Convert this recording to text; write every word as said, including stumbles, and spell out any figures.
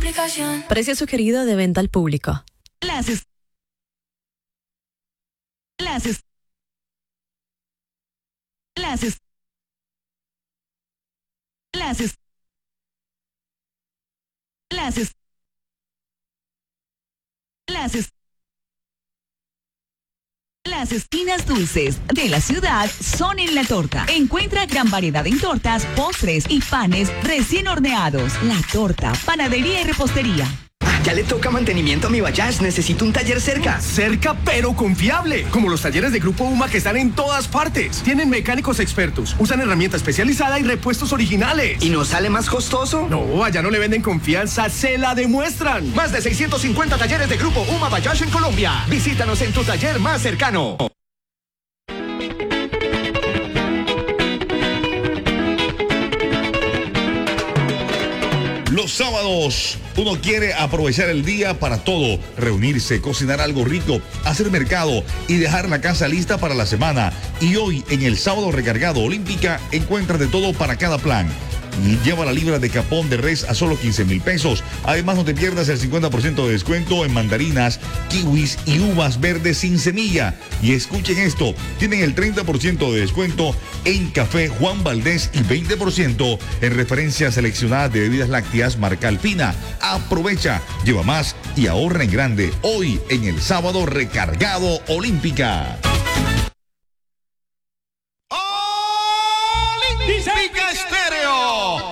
complicación. Precio sugerido de venta al público. Las es- Las es- Las es- Las es- Las es- Las es- Las esquinas dulces de la ciudad son en La Torta. Encuentra gran variedad en tortas, postres y panes recién horneados. La Torta, panadería y repostería. Ya le toca mantenimiento a mi Bayash. Necesito un taller cerca. Cerca, pero confiable. Como los talleres de Grupo UMA que están en todas partes. Tienen mecánicos expertos, usan herramienta especializada y repuestos originales. ¿Y no sale más costoso? No, allá no le venden confianza, se la demuestran. Más de seiscientos cincuenta talleres de Grupo UMA Bayash en Colombia. Visítanos en tu taller más cercano. Los sábados uno quiere aprovechar el día para todo, reunirse, cocinar algo rico, hacer mercado y dejar la casa lista para la semana. Y hoy en el Sábado Recargado Olímpica encuentras de todo para cada plan. Y lleva la libra de capón de res a solo quince mil pesos. Además, no te pierdas el cincuenta por ciento de descuento en mandarinas, kiwis y uvas verdes sin semilla. Y escuchen esto, tienen el treinta por ciento de descuento en café Juan Valdés y veinte por ciento en referencias seleccionadas de bebidas lácteas marca Alpina. Aprovecha, lleva más y ahorra en grande hoy en el Sábado Recargado Olímpica.